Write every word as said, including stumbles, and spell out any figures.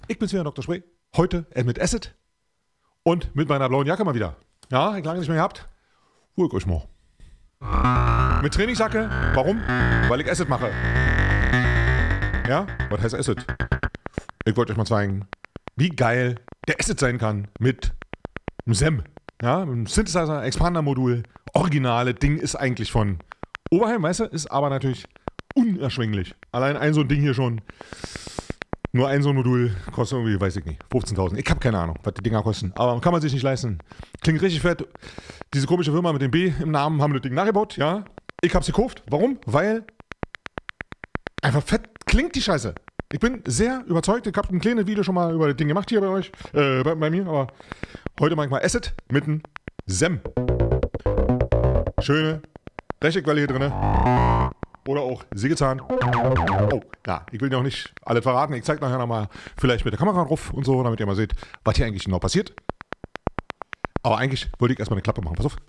ich bin's wieder, Doktor Spray. Heute mit Acid und mit meiner blauen Jacke mal wieder. Ja, ich lange nicht mehr gehabt. Ruhig euch mal. Mit Trainingsjacke. Warum? Weil ich Acid mache. Ja, was heißt Acid? Ich wollte euch mal zeigen, wie geil der Acid sein kann mit einem S E M. Ja, mit einem Synthesizer, Expander-Modul. Originale Ding ist eigentlich von Oberheim, weißt du, ist aber natürlich unerschwinglich. Allein ein so ein Ding hier schon. Nur ein so ein Modul kostet irgendwie, weiß ich nicht, fünfzehntausend. Ich habe keine Ahnung, was die Dinger kosten. Aber kann man sich nicht leisten. Klingt richtig fett. Diese komische Firma mit dem B im Namen haben das Ding nachgebaut, ja. Ich hab's gekauft. Warum? Weil einfach fett klingt die Scheiße. Ich bin sehr überzeugt. Ich habe ein kleines Video schon mal über das Ding gemacht hier bei euch. Äh, bei, bei mir. Aber heute mache ich mal Acid mit einem S E M. Schöne Blechquelle hier drin. Oder auch Sägezahn. Oh, ja, ich will dir auch nicht alles verraten. Ich zeige nachher nochmal vielleicht mit der Kamera drauf und so, damit ihr mal seht, was hier eigentlich genau passiert. Aber eigentlich wollte ich erstmal eine Klappe machen. Pass auf.